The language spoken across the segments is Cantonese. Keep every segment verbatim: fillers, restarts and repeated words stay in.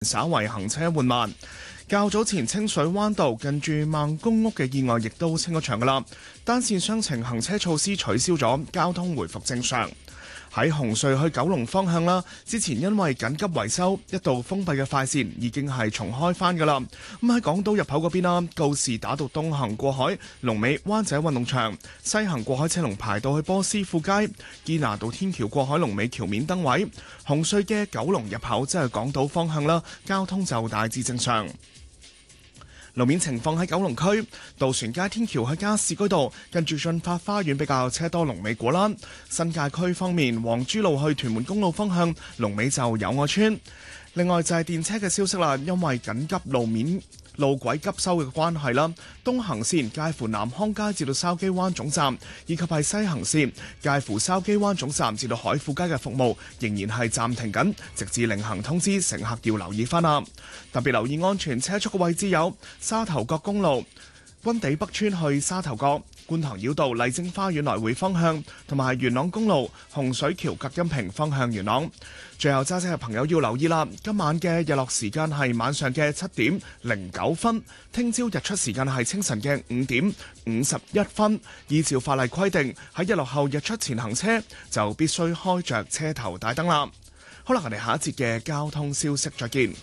稍為行車緩慢。較早前清水灣道近住孟公屋嘅意外亦都清咗場㗎啦，單線雙程行車措施取消咗，交通回復正常。喺紅隧去九龍方向啦，之前因為緊急維修，一度封閉嘅快線已經係重開返㗎啦。咁喺港島入口嗰邊啦，告士打道東行過海，龍尾灣仔運動場；西行過海車龍排到去波斯富街，堅拿道天橋過海龍尾橋面燈位。紅隧嘅九龍入口即係港島方向啦，交通就大致正常。路面情況喺九龍區渡船街天橋去加士居道，近住駿發花園比較車多，龍尾果欄。新界區方面，黃珠路去屯門公路方向，龍尾就友愛村。另外就係電車嘅消息啦，因為緊急路面路軌急修嘅關係啦，東行線介乎南康街至到筲箕灣總站，以及係西行線介乎筲箕灣總站至到海富街嘅服務仍然係暫停緊，直至另行通知，乘客要留意翻啦。特別留意安全車速嘅位置有沙頭角公路、軍地北村去沙頭角、觀塘繞道麗晶花園來回方向，同埋元朗公路洪水橋隔音屏方向元朗。最後揸車嘅朋友要留意啦，今晚嘅日落時間係晚上嘅七點零九分，聽朝日出時間係清晨嘅五點五十一分。依照法例規定，喺日落後日出前行車就必須開着車頭大燈啦。好啦，我哋下一節嘅交通消息再見。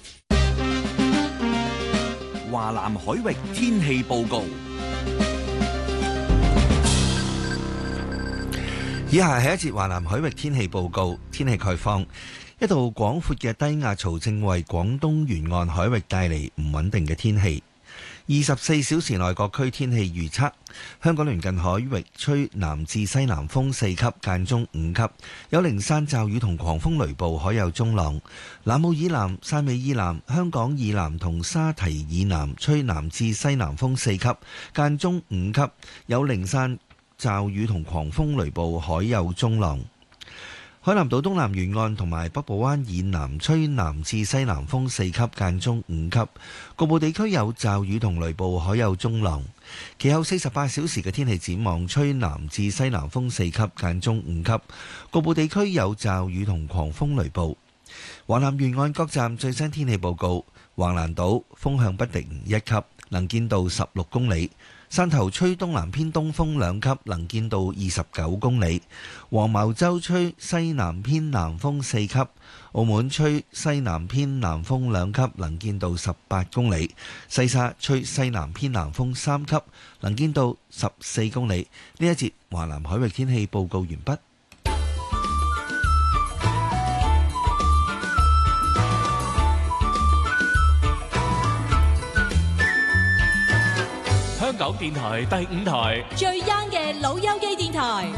華南海域天氣報告。 以下係一節華南海域天氣報告。天氣概況，一道廣闊嘅低壓槽正為廣東沿岸海域帶嚟唔穩定嘅天氣。二十四小時內各區天氣預測：香港鄰近海域吹南至西南風四級，間中五級，有零散驟雨同狂風雷暴，海有中浪。南澳以南、汕尾以南、香港以南同沙堤以南吹南至西南風四級，間中五級，有零散驟雨同狂風雷暴，海有中浪。海南島東南沿岸同埋北部灣以南吹南至西南風四級，間中五級，局部地區有驟雨同雷暴，海有中浪。其後四十八小時嘅天氣展望，吹南至西南風四級，間中五級，局部地區有驟雨同狂風雷暴。華南沿岸各站最新天氣報告：橫瀾島風向不定一級，能見度十六公里。汕頭吹東南偏東風兩級，能見度二十九公里；黃茅洲吹西南偏南風四級；澳門吹西南偏南風兩級，能見度十八公里；西沙吹西南偏南風三級，能見度十四公里。呢一節華南海域天氣報告完畢。 香港電台第五台最 young 嘅老友記電台，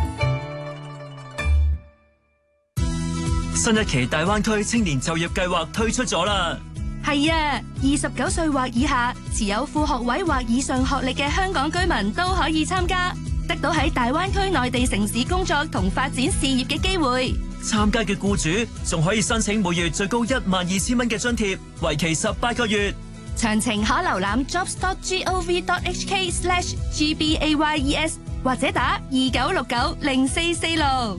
新一期大灣區青年就業計劃推出咗啦。 係啊，二十九歲或以下，持有副學位或以上學歷嘅香港居民都可以參加，得到喺大灣區內地城市工作同發展事業嘅機會。 參加嘅僱主仲可以申請每月最高一萬二千蚊嘅津貼，為期十八個月。 詳情可瀏覽 jobs dot gov dot hk slash gbayes 或者打二九六九零四四六。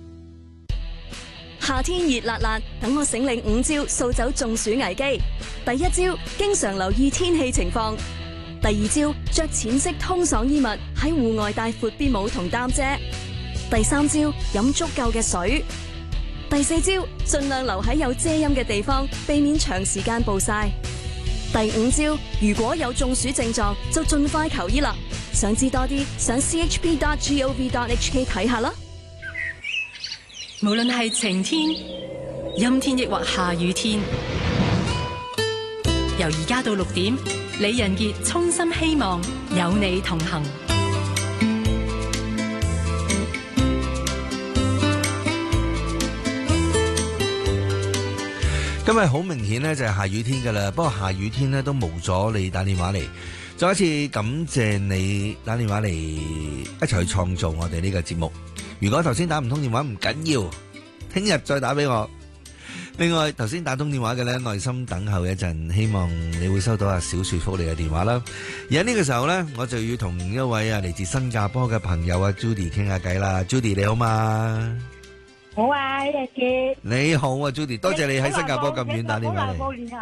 夏天熱辣辣，等我醒領五招掃走中暑危機。第一招，經常留意天氣情況；第二招，着淺色通爽衣物，喺戶外帶闊啲帽同擔遮；第三招，飲足夠嘅水；第四招，盡量留喺有遮陰嘅地方，避免長時間暴曬。第五招，如果有中暑症狀，就盡快求醫啦。想知多啲，上 c h p dot gov dot h k 睇下啦。 無論係晴天、陰天抑或下雨天，由而家到六點，李仁傑衷心希望有你同行。 今日好明顯呢，就係下雨天噶啦，不過下雨天呢，都冇咗你打電話嚟，再一次感謝你打電話嚟一齊去創造我哋呢個節目。如果頭先打唔通電話唔緊要，聽日再打俾我。另外頭先打通電話嘅呢，耐心等候一陣，希望你會收到阿小雪福利嘅電話啦。而喺呢個時候呢，我就要同一位啊嚟自新加坡嘅朋友啊 Judy 傾下偈啦。Judy 你好嘛？ 好啊，呢日見。 你好啊，Judy，多謝你喺新加坡咁遠打電話嚟。